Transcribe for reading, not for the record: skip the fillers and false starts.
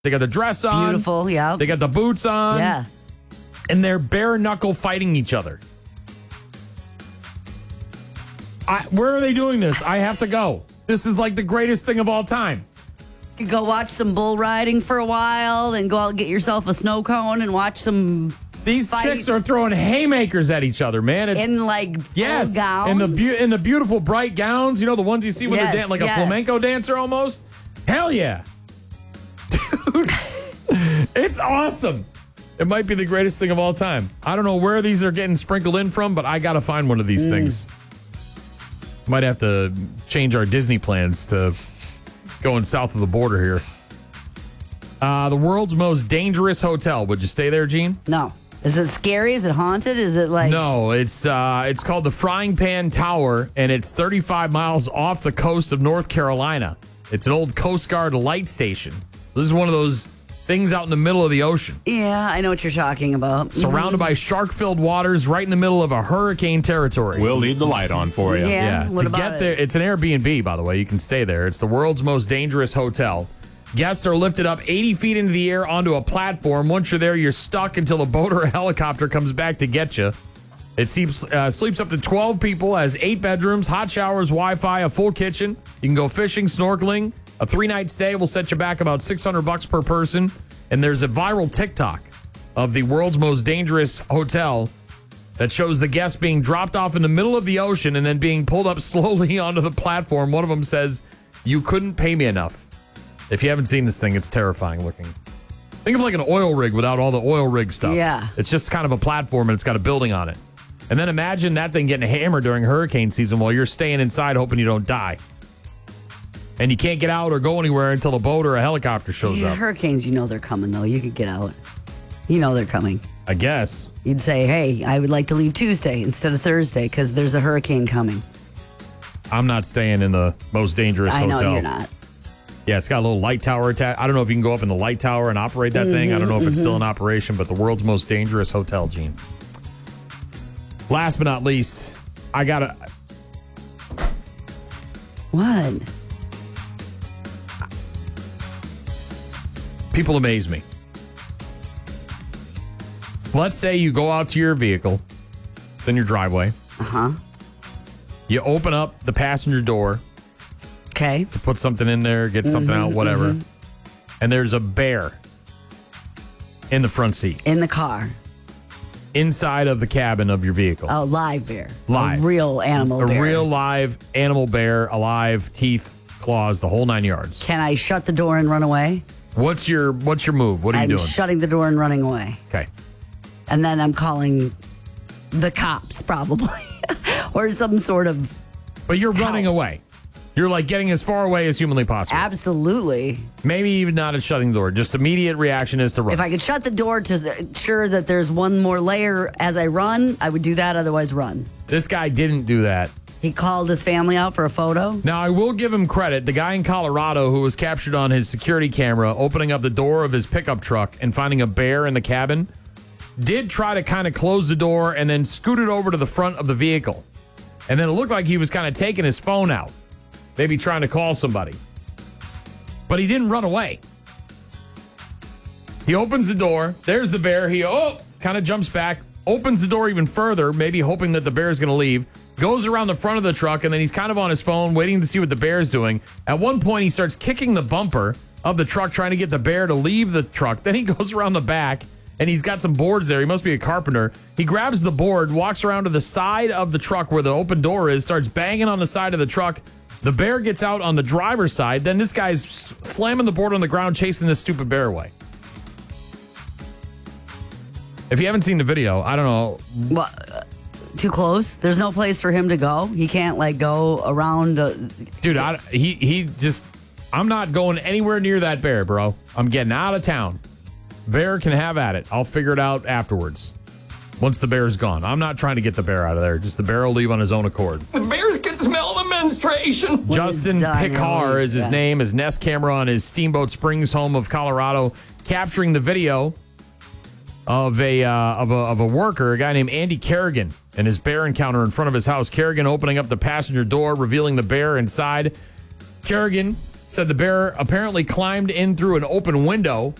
They got the dress on. Beautiful, yeah. They got the boots on. Yeah. And they're bare knuckle fighting each other. Where are they doing this? I have to go. This is like the greatest thing of all time. You could go watch some bull riding for a while, then go out and get yourself a snow cone and watch some. These fights. chicks are throwing haymakers at each other, man. It's, In like yes, full gowns. in the beautiful bright gowns. You know, the ones you see when Yes, they're like yes. a flamenco dancer almost. Hell yeah, dude! It's awesome. It might be the greatest thing of all time. I don't know where these are getting sprinkled in from, but I got to find one of these things. Might have to change our Disney plans to going south of the border here. The world's most dangerous hotel. Would you stay there, Gene? No. Is it scary? Is it haunted? Is it like... No, it's called the Frying Pan Tower, and it's 35 miles off the coast of North Carolina. It's an old Coast Guard light station. This is one of those things out in the middle of the ocean. Yeah, I know what you're talking about. Surrounded by shark-filled waters right in the middle of a hurricane territory. We'll leave the light on for you. Yeah. What to about get it? there, it's an Airbnb, by the way. You can stay there. It's the world's most dangerous hotel. Guests are lifted up 80 feet into the air onto a platform. Once you're there, you're stuck until a boat or a helicopter comes back to get you. It sleeps up to 12 people, has 8 bedrooms, hot showers, Wi-Fi, a full kitchen. You can go fishing, snorkeling. A 3-night stay will set you back about $600 per person. And there's a viral TikTok of the world's most dangerous hotel that shows the guests being dropped off in the middle of the ocean and then being pulled up slowly onto the platform. One of them says, "You couldn't pay me enough." If you haven't seen this thing, it's terrifying looking. Think of like an oil rig without all the oil rig stuff. Yeah. It's just kind of a platform and it's got a building on it. And then imagine that thing getting hammered during hurricane season while you're staying inside hoping you don't die. And you can't get out or go anywhere until a boat or a helicopter shows up. Hurricanes, you know they're coming, though. You could get out. You know they're coming. I guess. You'd say, hey, I would like to leave Tuesday instead of Thursday because there's a hurricane coming. I'm not staying in the most dangerous I hotel. know you're not. Yeah, it's got a little light tower attached. I don't know if you can go up in the light tower and operate that thing. I don't know if it's still in operation, but the world's most dangerous hotel, Gene. Last but not least, I got to... What? People amaze me. Let's say you go out to your vehicle. It's in your driveway. Uh-huh. You open up the passenger door, Okay. put something in there, get something out, whatever. And there's a bear in the front seat, In the car. inside of the cabin of your vehicle. Oh, live bear. Live. A real animal A bear. real live animal bear, alive, teeth, claws, the whole 9 yards. Can I shut the door and run away? What's your move? What are you I'm doing? shutting the door and running away. Okay. And then I'm calling the cops, probably. Or some sort of... But you're running Help. away. You're like getting as far away as humanly possible. Absolutely. Maybe even not at shutting the door. Just immediate reaction is to run. If I could shut the door to ensure that there's one more layer as I run, I would do that. Otherwise, run. This guy didn't do that. He called his family out for a photo. Now, I will give him credit. The guy in Colorado who was captured on his security camera opening up the door of his pickup truck and finding a bear in the cabin did try to kind of close the door and then scoot it over to the front of the vehicle. And then it looked like he was kind of taking his phone out, maybe trying to call somebody. But he didn't run away. He opens the door. There's the bear. He kind of jumps back, opens the door even further, maybe hoping that the bear is going to leave. Goes around the front of the truck, and then he's kind of on his phone waiting to see what the bear is doing. At one point, he starts kicking the bumper of the truck, trying to get the bear to leave the truck. Then he goes around the back, and he's got some boards there. He must be a carpenter. He grabs the board, walks around to the side of the truck where the open door is, starts banging on the side of the truck. The bear gets out on the driver's side. Then this guy's slamming the board on the ground, chasing this stupid bear away. If you haven't seen the video, I don't know. Well, too close. There's no place for him to go. He can't like go around. Dude, he just, I'm not going anywhere near that bear, bro. I'm getting out of town. Bear can have at it. I'll figure it out afterwards. Once the bear's gone. I'm not trying to get the bear out of there. Just the bear will leave on his own accord. The bears can smell the menstruation. Justin done, Picar is his yeah. name. His Nest camera on his Steamboat Springs home of Colorado, capturing the video of a worker, a guy named Andy Kerrigan, and his bear encounter in front of his house. Kerrigan opening up the passenger door, revealing the bear inside. Kerrigan Said the bear apparently climbed in through an open window